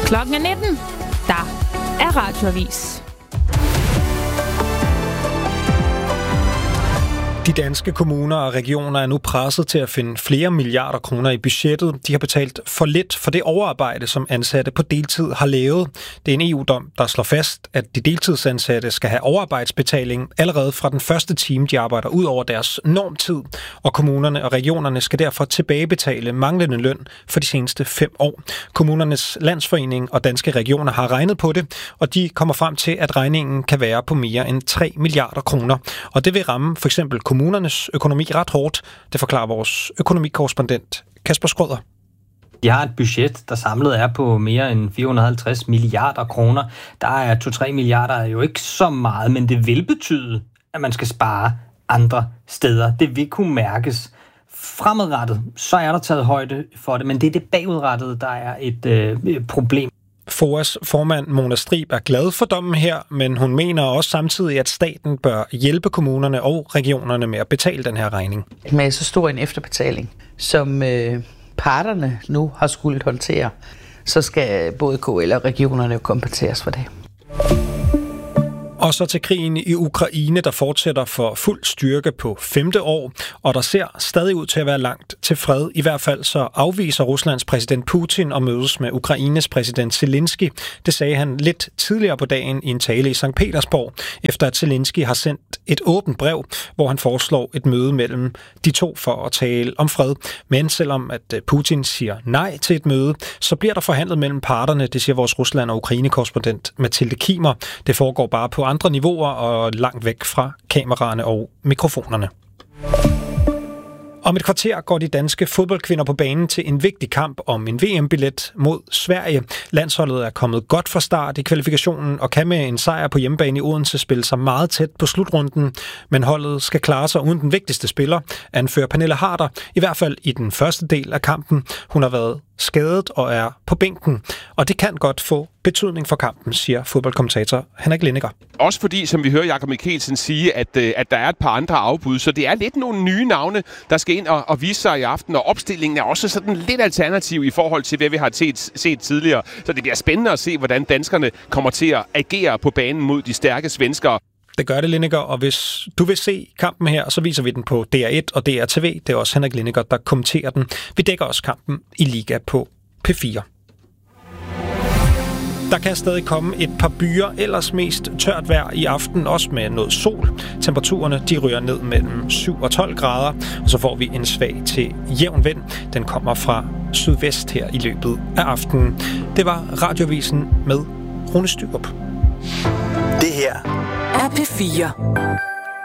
Klokken er 19. Der er Radioavis. De danske kommuner og regioner er nu presset til at finde flere milliarder kroner i budgettet. De har betalt for lidt for det overarbejde, som ansatte på deltid har lavet. Det er en EU-dom, der slår fast, at de deltidsansatte skal have overarbejdsbetaling allerede fra den første time, de arbejder ud over deres normtid. Og kommunerne og regionerne skal derfor tilbagebetale manglende løn for de seneste 5 år. Kommunernes Landsforening og Danske Regioner har regnet på det, og de kommer frem til, at regningen kan være på mere end 3 milliarder kroner. Og det vil ramme for eksempel kommunernes økonomi ret hårdt. Det forklarer vores økonomikorrespondent Kasper Schrøder. De har et budget, der samlet er på mere end 450 milliarder kroner. Der er 2-3 milliarder jo ikke så meget, men det vil betyde, at man skal spare andre steder. Det vil kunne mærkes fremadrettet. Så er der taget højde for det, men det er det bagudrettede, der er et problem. FOAs formand Mona Strib er glad for dommen her, men hun mener også samtidig, at staten bør hjælpe kommunerne og regionerne med at betale den her regning. Med så stor en efterbetaling, som parterne nu har skulle håndtere, så skal både KL og regionerne kompenseres for det. Og så til krigen i Ukraine, der fortsætter for fuld styrke på 5. år, og der ser stadig ud til at være langt til fred. I hvert fald så afviser Ruslands præsident Putin at mødes med Ukraines præsident Zelensky. Det sagde han lidt tidligere på dagen i en tale i St. Petersborg, efter at Zelensky har sendt et åbent brev, hvor han foreslår et møde mellem de to for at tale om fred. Men selvom at Putin siger nej til et møde, så bliver der forhandlet mellem parterne, det siger vores Rusland- og Ukraine-korrespondent Mathilde Kimer. Det foregår bare på andre niveauer og langt væk fra kameraerne og mikrofonerne. Om et kvarter går de danske fodboldkvinder på banen til en vigtig kamp om en VM-billet mod Sverige. Landsholdet er kommet godt fra start i kvalifikationen og kan med en sejr på hjemmebane i Odense spille sig meget tæt på slutrunden. Men holdet skal klare sig uden den vigtigste spiller, anfører Pernille Harder, i hvert fald i den første del af kampen. Hun har været skadet og er på bænken, og det kan godt få betydning for kampen, siger fodboldkommentator Henrik Lindegaard. Også fordi, som vi hører Jakob Mikkelsen sige, at der er et par andre afbud, så det er lidt nogle nye navne, der skal ind og vise sig i aften, og opstillingen er også sådan lidt alternativ i forhold til, hvad vi har set tidligere. Så det bliver spændende at se, hvordan danskerne kommer til at agere på banen mod de stærke svenskere. Det gør det, Lindegaard, og hvis du vil se kampen her, så viser vi den på DR1 og DRTV. Det er også Henrik Lindegaard, der kommenterer den. Vi dækker også kampen i Liga på P4. Der kan stadig komme et par byer, ellers mest tørt vejr i aften, også med noget sol. Temperaturerne de ryger ned mellem 7 og 12 grader, og så får vi en svag til jævn vind. Den kommer fra sydvest her i løbet af aftenen. Det var Radioavisen med Rune Styrup. Det her er P4.